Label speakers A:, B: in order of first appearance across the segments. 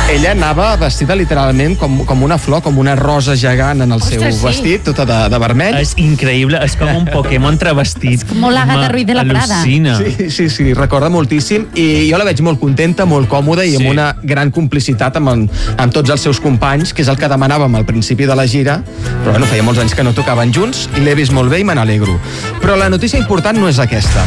A: Ella anava vestida literalment com una flor, com una rosa gegant en el seu vestit, tota de vermell.
B: És increïble, és com un Pokémon travestit.
C: Com la Gata Ruiz de la Prada.
B: Al·lucina.
A: Sí, recorda moltíssim, i jo la veig molt contenta, molt còmoda i amb una gran complicitat amb tots els seus companys, que és el que demanàvem al principi de la gira, però bueno, feia molts anys que no tocaven junts i l'he vist molt bé i me n'alegro. Però la notícia important no és aquesta.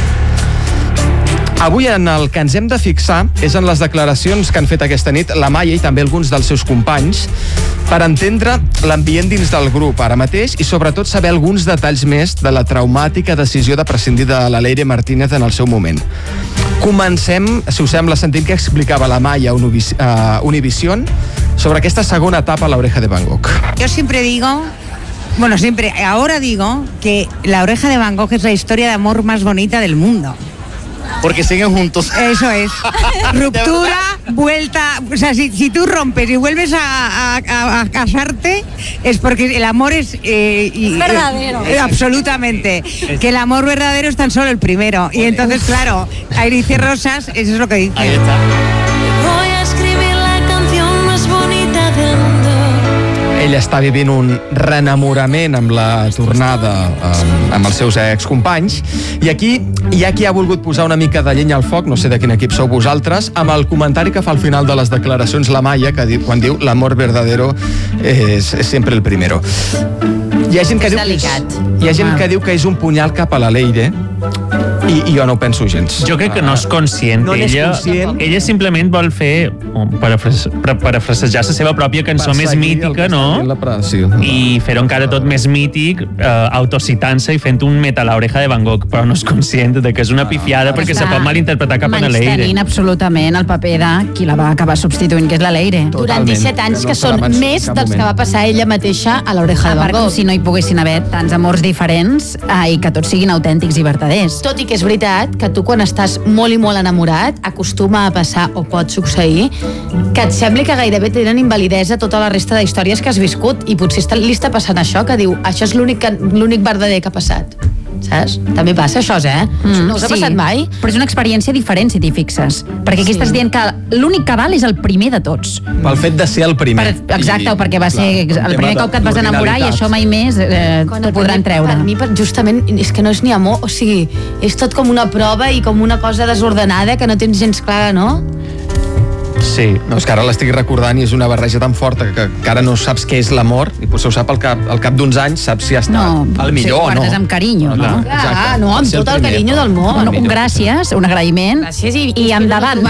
A: Avui en el que ens hem de fixar és en les declaracions que han fet aquesta nit la Maia i també alguns dels seus companys per entendre l'ambient dins del grup ara mateix i sobretot saber alguns detalls més de la traumàtica decisió de prescindir de la Leire Martínez en el seu moment. Comencem, si us sembla, sentint que explicava la Maia a Univision sobre aquesta segona etapa a La Oreja de Van Gogh.
D: Yo siempre digo... Bueno, ahora digo que La Oreja de Van Gogh es la historia de amor más bonita del mundo.
A: Porque siguen juntos.
D: Eso es. Ruptura, vuelta... O sea, si tú rompes y vuelves a casarte, es porque el amor es...
C: verdadero.
D: Absolutamente. Que el amor verdadero es tan solo el primero. Y entonces, claro, Iris y Rosas, eso es lo que dice.
A: Ahí está.
E: Voy a escribir la canción más bonita del mundo.
A: Ella està vivint un reenamorament amb la tornada amb els seus excompanys i aquí hi ha qui ha volgut posar una mica de llenya al foc, no sé de quin equip sou vosaltres, amb el comentari que fa al final de les declaracions la Maia, quan diu l'amor verdadero és sempre el primero. Hi ha gent que diu que és un punyal cap a la Leire i jo no ho penso gens.
B: Jo crec que no és conscient.
A: No n'és conscient.
B: Ella simplement vol fer parafrasejar la seva pròpia cançó més mítica, no? I fer-ho encara tot més mític, autocitant-se i fent un metal a Oreja de Van Gogh, però no és conscient de que és una pifiada perquè se pot malinterpretar cap a la Leire.
C: Menystenint absolutament el paper de qui la va acabar substituint, que és la Leire.
F: Durant 17 anys, que són més dels que va passar ella mateixa a l'Oreja de Van Gogh.
C: Com si no hi poguessin haver tants amors diferents i que tots siguin autèntics i verdaders.
F: Tot i que és veritat que tu quan estàs molt i molt enamorat acostuma a passar, o pot succeir, que et sembli que gairebé tenen invalidesa tota la resta de històries que has viscut i potser li està passant això, que diu això és l'únic verdader que ha passat. Saps? També passa això, No us ha passat mai?
C: Però és una experiència diferent si t'hi fixes, perquè aquí estàs dient que l'únic que val és el primer de tots.
A: Pel fet de ser el primer.
C: Exacte, perquè va ser el primer cop que et vas enamorar i això mai més t'ho podran treure.
F: Per mi, justament, és que no és ni amor, o sigui, és tot com una prova i com una cosa desordenada que no tens gens clara, no?
B: Sí.
A: No, és que ara l'estic recordant i és una barreja tan forta que encara no saps què és l'amor i potser ho sap al cap d'uns anys, saps si ha estat el millor o no.
C: Guardes amb carinyo, no?
F: Clar, no, amb tot el carinyo del món.
C: Un gràcies, un agraïment i endavant.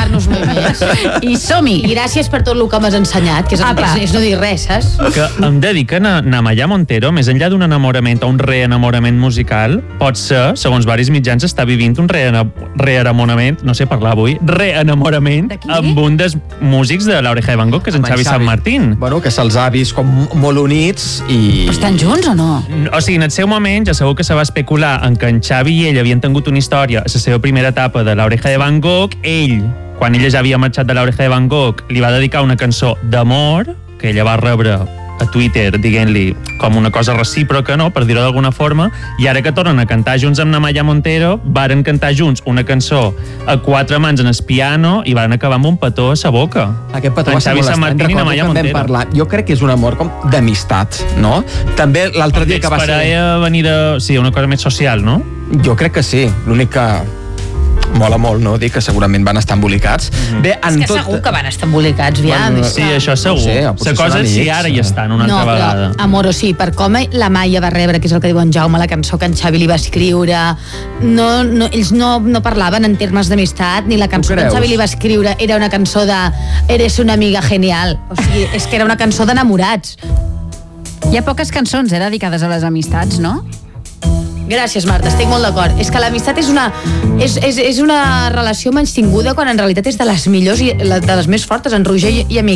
C: I som-hi.
F: I gràcies per tot el que m'has ensenyat, que és no dir res, saps?
B: Que em dediquen a Namaya Montero, més enllà d'un enamorament o un reenamorament musical, pot ser, segons varis mitjans, està vivint un reenamorament, no sé parlar avui, reenamorament amb un dels músics de La Oreja de Van Gogh, que és en Xavi Sant Martín.
A: Bueno, que se'ls ha vist com molt units i...
C: Però estan junts o no?
B: O sigui, en el seu moment ja segur que se va especular en que en Xavi i ell havien tingut una història a la seva primera etapa de La Oreja de Van Gogh. Ell, quan ella ja havia marxat de La Oreja de Van Gogh, li va dedicar una cançó d'amor que ella va rebre a Twitter, diguent-li com una cosa recíproca, no?, per dir-ho d'alguna forma, i ara que tornen a cantar junts amb Namaya Montero, varen cantar junts una cançó a 4 mans en el piano i varen acabar amb un petó a sa boca.
A: Aquest petó va ser molt estrany, recordo que en vam parlar. Jo crec que és un amor com d'amistat, no? També l'altre dia que va ser...
B: Parella venir de... Sí, una cosa més social, no?
A: Jo crec que sí. L'únic que... mola molt, no? Dir que segurament van estar embolicats.
F: Bé, és que segur que van estar embolicats, aviam.
B: Sí, això segur. La cosa és si ara hi estan una altra vegada.
F: No, però, amor, o sigui, per com la Maia va rebre, que és el que diu en Jaume, la cançó que en Xavi li va escriure, ells no parlaven en termes d'amistat, ni la cançó que en Xavi li va escriure era una cançó de eres una amiga genial. O sigui, és que era una cançó d'enamorats.
C: Hi ha poques cançons dedicades a les amistats, no?
F: Gràcies, Marta, estic molt d'acord. És que l'amistat és una relació menystinguda quan en realitat és de les millors i de les més fortes. En Roger i a mi